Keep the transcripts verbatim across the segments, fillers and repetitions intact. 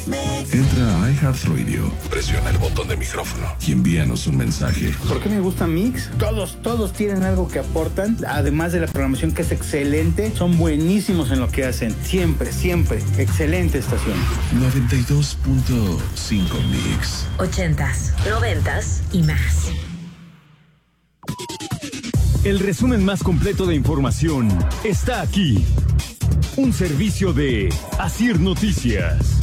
Entra a iHeartRadio, presiona el botón de micrófono y envíanos un mensaje. ¿Por qué me gusta Mix? Todos, todos tienen algo que aportan, además de la programación que es excelente, son buenísimos en lo que hacen. Siempre, siempre. Excelente estación. noventa y dos punto cinco Mix. Ochentas, noventas y más. El resumen más completo de información está aquí. Un servicio de Asir Noticias.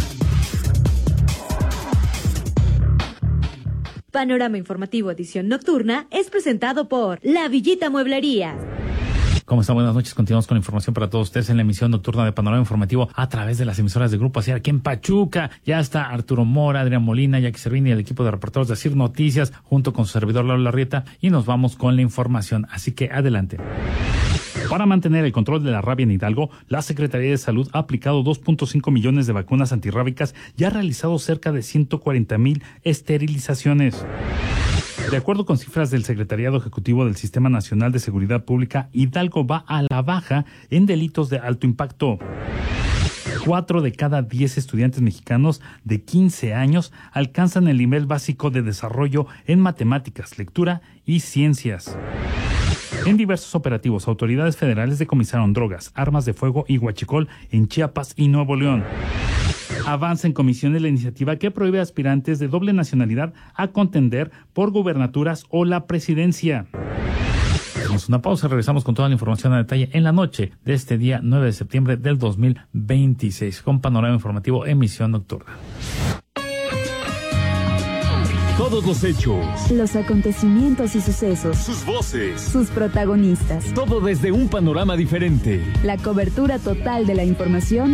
Panorama Informativo Edición Nocturna es presentado por La Villita Mueblería. ¿Cómo están? Buenas noches. Continuamos con la información para todos ustedes en la emisión nocturna de Panorama Informativo a través de las emisoras de Grupo Asir aquí en Pachuca. Ya está Arturo Mora, Adrián Molina, Jackie Cervini y el equipo de reporteros de Asir Noticias junto con su servidor Lalo Larrieta y nos vamos con la información. Así que adelante. Para mantener el control de la rabia en Hidalgo, la Secretaría de Salud ha aplicado dos punto cinco millones de vacunas antirrábicas y ha realizado cerca de ciento cuarenta mil esterilizaciones. De acuerdo con cifras del Secretariado Ejecutivo del Sistema Nacional de Seguridad Pública, Hidalgo va a la baja en delitos de alto impacto. Cuatro de cada diez estudiantes mexicanos de quince años alcanzan el nivel básico de desarrollo en matemáticas, lectura y ciencias. En diversos operativos, autoridades federales decomisaron drogas, armas de fuego y huachicol en Chiapas y Nuevo León. Avanza en comisiones la iniciativa que prohíbe a aspirantes de doble nacionalidad a contender por gubernaturas o la presidencia. Hacemos una pausa, regresamos con toda la información a detalle en la noche de este día nueve de septiembre del dos mil veintiséis con Panorama Informativo Emisión Nocturna. Todos los hechos, los acontecimientos y sucesos, sus voces, sus protagonistas. Todo desde un panorama diferente. La cobertura total de la información